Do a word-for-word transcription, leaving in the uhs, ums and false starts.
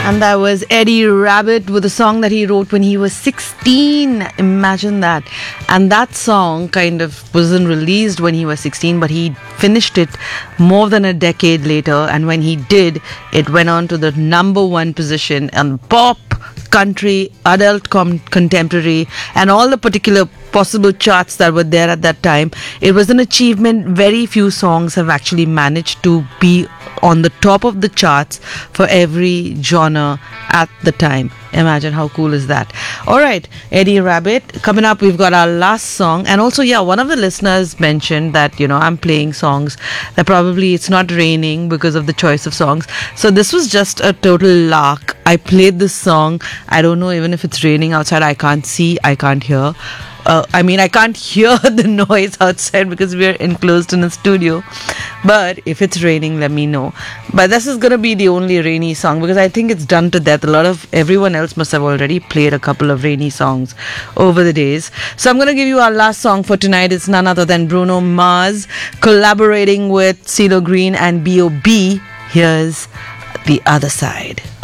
And that was Eddie Rabbitt with a song that he wrote when he was sixteen. Imagine that. And that song kind of wasn't released when he was sixteen, but he finished it more than a decade later. And when he did, it went on to the number one position on pop, country, adult com- contemporary, and all the particular possible charts that were there at that time. It was an achievement very few songs have actually managed to be on the top of the charts for every genre at the time. Imagine how cool is that. Alright, Eddie Rabbitt. Coming up, we've got our last song. And also, yeah, one of the listeners mentioned that, you know, I'm playing songs that probably it's not raining because of the choice of songs. So this was just a total lark. I played this song. I don't know even if it's raining outside. I can't see, I can't hear. Uh, I mean, I can't hear the noise outside because we're enclosed in a studio. But if it's raining, let me know. But this is going to be the only rainy song because I think it's done to death. A lot of everyone else must have already played a couple of rainy songs over the days. So I'm going to give you our last song for tonight. It's none other than Bruno Mars collaborating with CeeLo Green and B O B. Here's The Other Side.